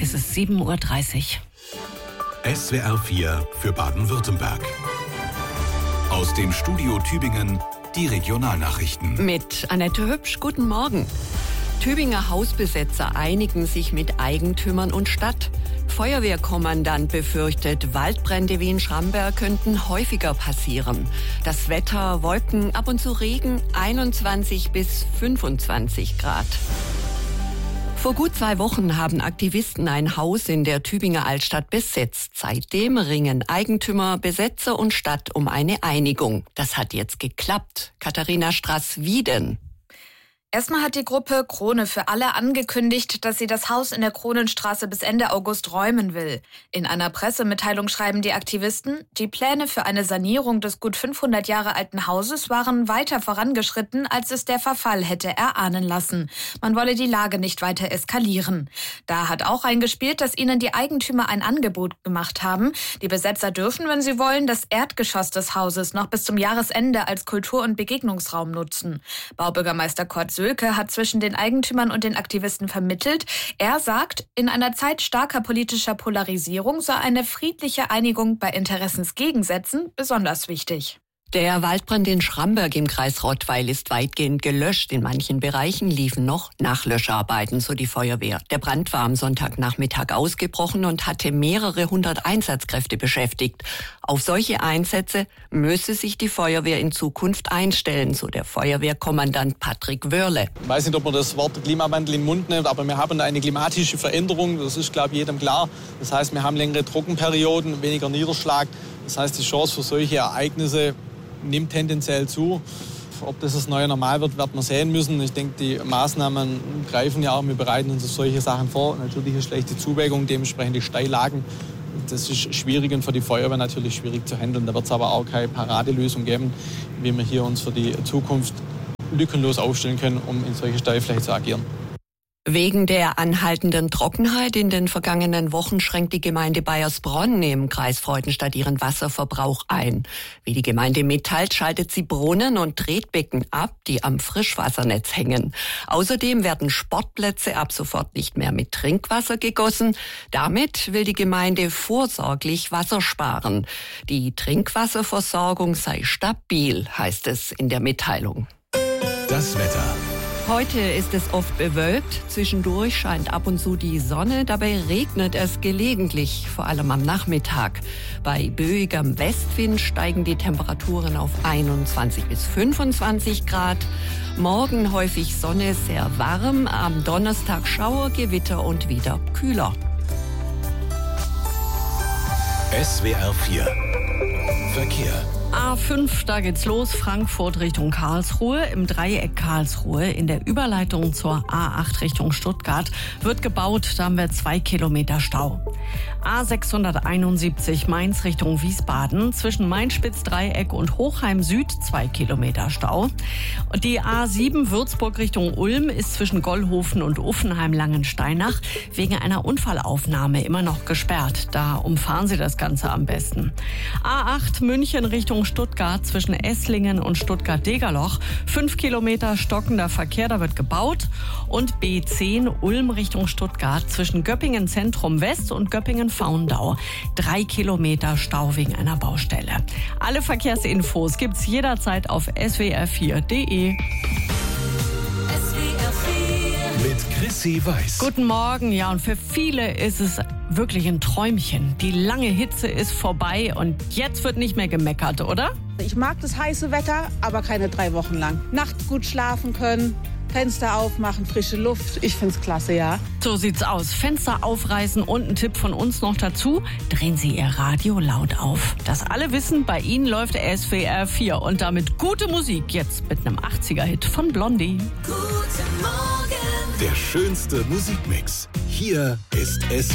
ist es 7:30 Uhr. SWR 4 für Baden-Württemberg. Aus dem Studio Tübingen die Regionalnachrichten. Mit Annette Hübsch, guten Morgen. Tübinger Hausbesetzer einigen sich mit Eigentümern und Stadt. Feuerwehrkommandant befürchtet, Waldbrände wie in Schramberg könnten häufiger passieren. Das Wetter, Wolken, ab und zu Regen, 21 bis 25 Grad. Vor gut 2 Wochen haben Aktivisten ein Haus in der Tübinger Altstadt besetzt. Seitdem ringen Eigentümer, Besetzer und Stadt um eine Einigung. Das hat jetzt geklappt. Katharina Strass, wie denn? Erstmal hat die Gruppe Krone für alle angekündigt, dass sie das Haus in der Kronenstraße bis Ende August räumen will. In einer Pressemitteilung schreiben die Aktivisten, die Pläne für eine Sanierung des gut 500 Jahre alten Hauses waren weiter vorangeschritten, als es der Verfall hätte erahnen lassen. Man wolle die Lage nicht weiter eskalieren. Da hat auch reingespielt, dass ihnen die Eigentümer ein Angebot gemacht haben. Die Besetzer dürfen, wenn sie wollen, das Erdgeschoss des Hauses noch bis zum Jahresende als Kultur- und Begegnungsraum nutzen. Baubürgermeister Kurt Sölke hat zwischen den Eigentümern und den Aktivisten vermittelt. Er sagt, in einer Zeit starker politischer Polarisierung sei eine friedliche Einigung bei Interessensgegensätzen besonders wichtig. Der Waldbrand in Schramberg im Kreis Rottweil ist weitgehend gelöscht. In manchen Bereichen liefen noch Nachlöscharbeiten, so die Feuerwehr. Der Brand war am Sonntagnachmittag ausgebrochen und hatte mehrere 100 Einsatzkräfte beschäftigt. Auf solche Einsätze müsse sich die Feuerwehr in Zukunft einstellen, so der Feuerwehrkommandant Patrick Wörle. Ich weiß nicht, ob man das Wort Klimawandel in den Mund nimmt, aber wir haben eine klimatische Veränderung. Das ist, glaube ich, jedem klar. Das heißt, wir haben längere Trockenperioden, weniger Niederschlag. Das heißt, die Chance für solche Ereignisse nimmt tendenziell zu. Ob das neue Normal wird, wird man sehen müssen. Ich denke, die Maßnahmen greifen ja auch. Wir bereiten uns auf solche Sachen vor. Natürlich eine schlechte Zuwägung, dementsprechende Steillagen. Das ist schwierig und für die Feuerwehr natürlich schwierig zu handeln. Da wird es aber auch keine Paradelösung geben, wie wir hier uns für die Zukunft lückenlos aufstellen können, um in solche Steilflächen zu agieren. Wegen der anhaltenden Trockenheit in den vergangenen Wochen schränkt die Gemeinde Baiersbronn im Kreis Freudenstadt ihren Wasserverbrauch ein. Wie die Gemeinde mitteilt, schaltet sie Brunnen und Tretbecken ab, die am Frischwassernetz hängen. Außerdem werden Sportplätze ab sofort nicht mehr mit Trinkwasser gegossen. Damit will die Gemeinde vorsorglich Wasser sparen. Die Trinkwasserversorgung sei stabil, heißt es in der Mitteilung. Das Wetter. Heute ist es oft bewölkt, zwischendurch scheint ab und zu die Sonne, dabei regnet es gelegentlich, vor allem am Nachmittag. Bei böigem Westwind steigen die Temperaturen auf 21 bis 25 Grad. Morgen häufig Sonne, sehr warm, am Donnerstag Schauer, Gewitter und wieder kühler. SWR 4 Verkehr. A5, da geht's los, Frankfurt Richtung Karlsruhe. Im Dreieck Karlsruhe in der Überleitung zur A8 Richtung Stuttgart wird gebaut, da haben wir 2 Kilometer Stau. A671 Mainz Richtung Wiesbaden, zwischen Main-Spitz-Dreieck und Hochheim Süd 2 Kilometer Stau. Und die A7 Würzburg Richtung Ulm ist zwischen Gollhofen und Uffenheim-Langensteinach wegen einer Unfallaufnahme immer noch gesperrt. Da umfahren Sie das Ganze am besten. A8 München Richtung Stuttgart zwischen Esslingen und Stuttgart-Degerloch. 5 Kilometer stockender Verkehr, da wird gebaut. Und B10 Ulm Richtung Stuttgart zwischen Göppingen Zentrum West und Göppingen Faundau. 3 Kilometer Stau wegen einer Baustelle. Alle Verkehrsinfos gibt's jederzeit auf swr4.de. Mit Chrissy Weiß. Guten Morgen, ja, und für viele ist es wirklich ein Träumchen. Die lange Hitze ist vorbei und jetzt wird nicht mehr gemeckert, oder? Ich mag das heiße Wetter, aber keine 3 Wochen lang. Nachts gut schlafen können, Fenster aufmachen, frische Luft. Ich find's klasse, ja. So sieht's aus. Fenster aufreißen und ein Tipp von uns noch dazu. Drehen Sie Ihr Radio laut auf. Dass alle wissen, bei Ihnen läuft SWR 4 und damit gute Musik. Jetzt mit einem 80er-Hit von Blondie. Der schönste Musikmix. Hier ist SWR.